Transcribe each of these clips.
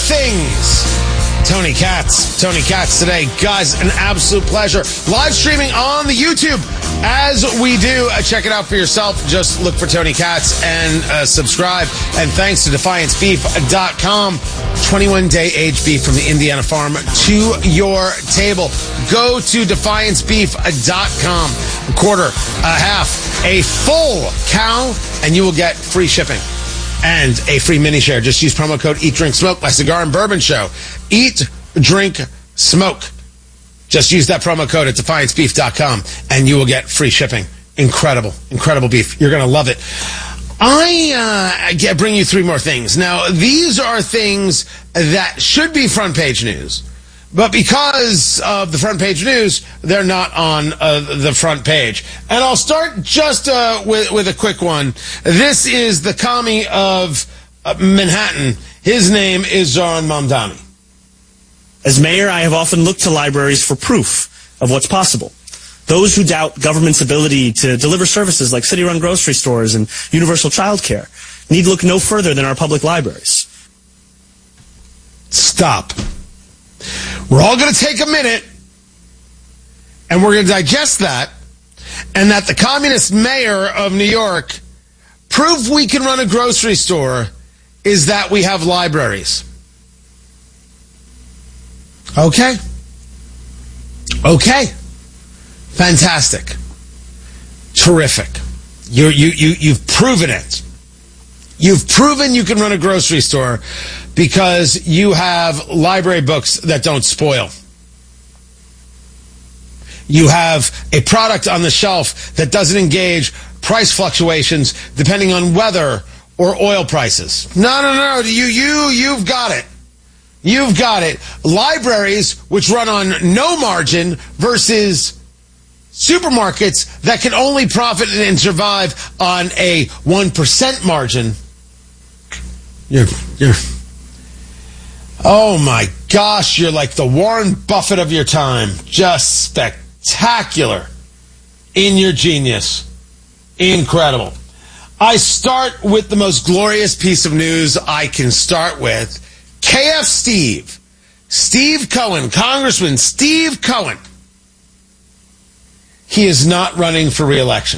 things. Tony Katz today. Guys, an absolute pleasure. Live streaming on the YouTube as we do. Check it out for yourself. Just look for Tony Katz and subscribe. And thanks to DefianceBeef.com. 21-day aged beef from the Indiana farm to your table. Go to DefianceBeef.com. A quarter, a half, a full cow, and you will get free shipping and a free mini share. Just use promo code Eat, Drink, Smoke, my cigar and bourbon show. Eat, Drink, Smoke. Just use that promo code at DefianceBeef.com and you will get free shipping. Incredible beef. You're going to love it. I bring you three more things. Now, these are things that should be front page news, but because of the front page news, they're not on the front page. And I'll start just with a quick one. This is the commie of Manhattan. His name is Zohran Mamdani. As mayor, I have often looked to libraries for proof of what's possible. Those who doubt government's ability to deliver services like city-run grocery stores and universal child care need look no further than our public libraries. Stop. We're all going to take a minute, and we're going to digest that, and that the communist mayor of New York, proof we can run a grocery store is that we have libraries. Okay. Fantastic. Terrific. You've proven it. You've proven you can run a grocery store because you have library books that don't spoil. You have a product on the shelf that doesn't engage price fluctuations depending on weather or oil prices. No. You've got it. You've got it. Libraries, which run on no margin versus supermarkets that can only profit and survive on a 1% margin. Oh my gosh, you're like the Warren Buffett of your time. Just spectacular in your genius. Incredible. I start with the most glorious piece of news I can start with. KF Steve Cohen, Congressman Steve Cohen. He is not running for re-election.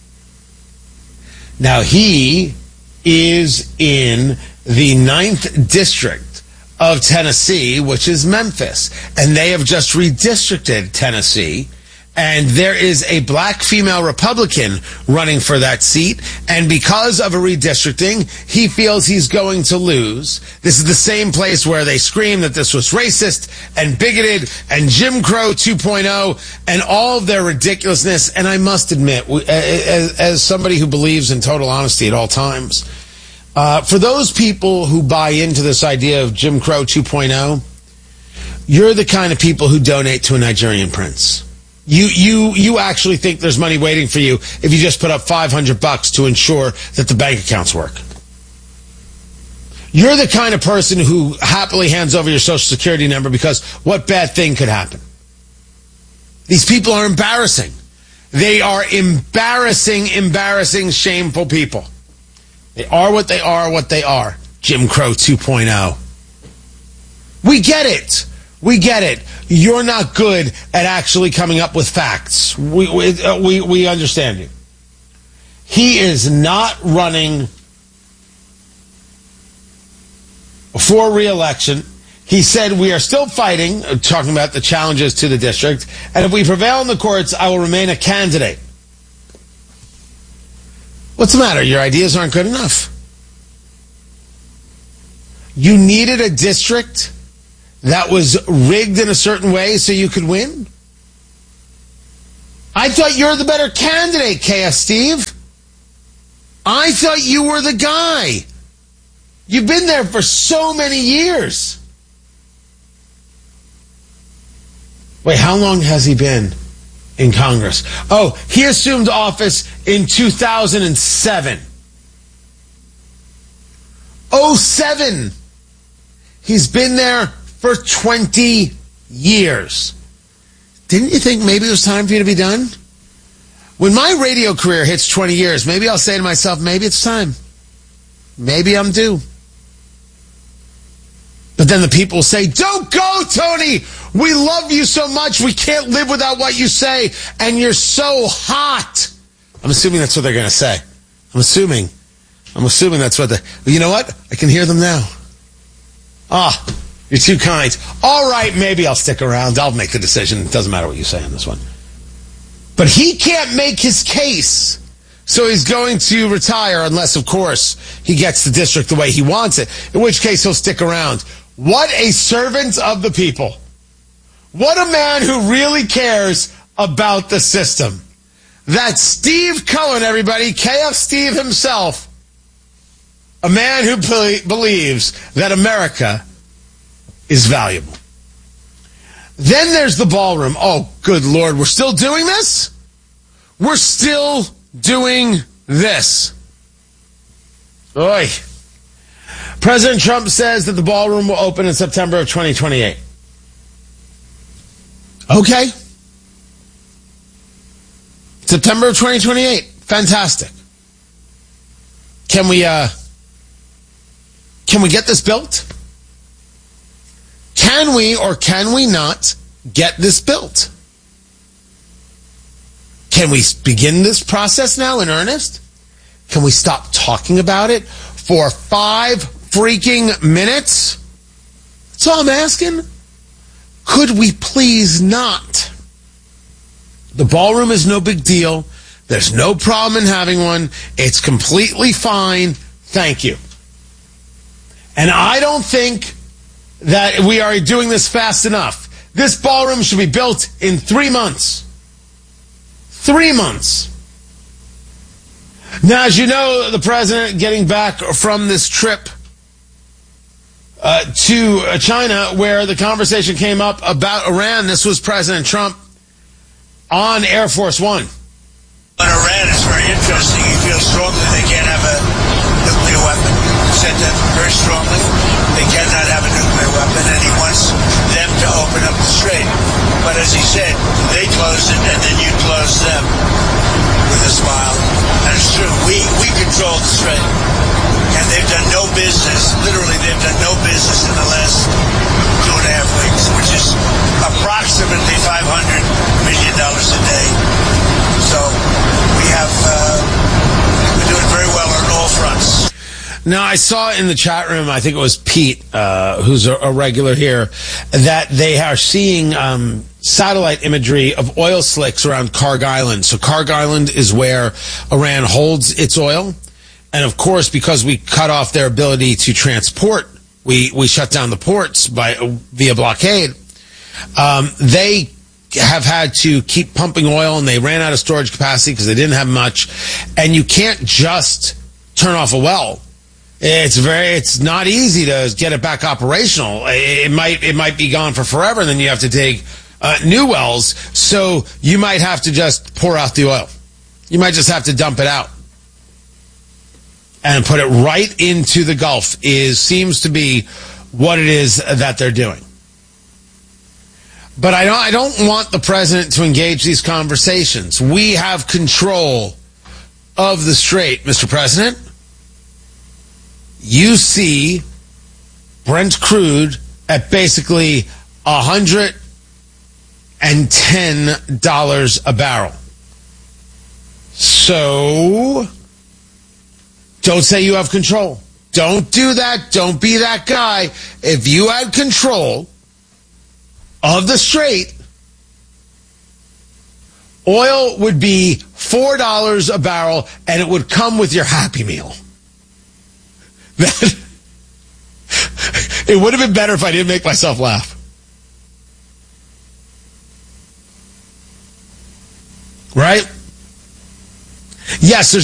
Now, he is in the 9th district of Tennessee, which is Memphis. And they have just redistricted Tennessee. And there is a black female Republican running for that seat. And because of a redistricting, he feels he's going to lose. This is the same place where they scream that this was racist and bigoted and Jim Crow 2.0 and all of their ridiculousness. And I must admit, as somebody who believes in total honesty at all times, for those people who buy into this idea of Jim Crow 2.0, you're the kind of people who donate to a Nigerian prince. You actually think there's money waiting for you if you just put up $500 to ensure that the bank accounts work. You're the kind of person who happily hands over your Social Security number because what bad thing could happen? These people are embarrassing. They are embarrassing, shameful people. They are what they are. Jim Crow 2.0. We get it. You're not good at actually coming up with facts. We understand you. He is not running for re-election. He said, we are still fighting, talking about the challenges to the district, and if we prevail in the courts, I will remain a candidate. What's the matter? Your ideas aren't good enough. You needed a district that was rigged in a certain way so you could win? I thought you're the better candidate, KF Steve. I thought you were the guy. You've been there for so many years. Wait, how long has he been in Congress? Oh, he assumed office in 2007. 07. He's been there for 20 years. Didn't you think maybe it was time for you to be done? When my radio career hits 20 years, maybe I'll say to myself, maybe it's time. Maybe I'm due. But then the people say, don't go, Tony. We love you so much. We can't live without what you say. And you're so hot. I'm assuming that's what they're going to say. I'm assuming that's what you know what? I can hear them now. You're too kind. All right, maybe I'll stick around. I'll make the decision. It doesn't matter what you say on this one. But he can't make his case. So he's going to retire unless, of course, he gets the district the way he wants it, in which case he'll stick around. What a servant of the people. What a man who really cares about the system. That's Steve Cohen, everybody. KF Steve himself. A man who believes that America is valuable. Then there's the ballroom. Oh, good Lord. We're still doing this? We're still doing this. Oy. President Trump says that the ballroom will open in September of 2028. Okay. September of 2028. Fantastic. Can we get this built? Can we or can we not get this built? Can we begin this process now in earnest? Can we stop talking about it for 5 freaking minutes? That's all I'm asking. Could we please not? The ballroom is no big deal. There's no problem in having one. It's completely fine. Thank you. And I don't think that we are doing this fast enough. This ballroom should be built in 3 months. 3 months. Now, as you know, the president getting back from this trip to China, where the conversation came up about Iran. This was President Trump on Air Force One. On Iran, it's very interesting. He feels strongly they can't have a nuclear weapon. He said that very strongly. They cannot have a nuclear weapon, and he wants them to open up the strait. But as he said, they close it, and then you close them, with a smile. And it's true. We control the strait. And they've done no business, literally they've done no business in the last 2.5 weeks, which is approximately $500 million a day. So we're doing very well on all fronts. Now, I saw in the chat room, I think it was Pete, who's a regular here, that they are seeing satellite imagery of oil slicks around Karg Island. So Karg Island is where Iran holds its oil. And of course, because we cut off their ability to transport, we shut down the ports via blockade. They have had to keep pumping oil, and they ran out of storage capacity because they didn't have much. And you can't just turn off a well. It's not easy to get it back operational. It might be gone for forever, and then you have to dig new wells. So you might have to just pour out the oil. You might just have to dump it out and put it right into the Gulf. Seems to be what it is that they're doing. But I don't want the president to engage these conversations. We have control of the strait, Mr. President. You see Brent crude at basically $110 a barrel. So don't say you have control. Don't do that. Don't be that guy. If you had control of the strait, oil would be $4 a barrel, and it would come with your Happy Meal. It would have been better if I didn't make myself laugh. Right? Yes, there's